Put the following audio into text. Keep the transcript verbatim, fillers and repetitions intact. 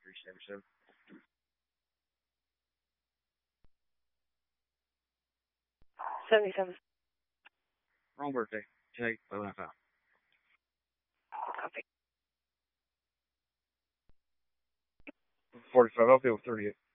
three seventy-seven. seventy-seven. Wrong birthday. ten eight eleven five. Copy. forty-five. I'll be with thirty-eight.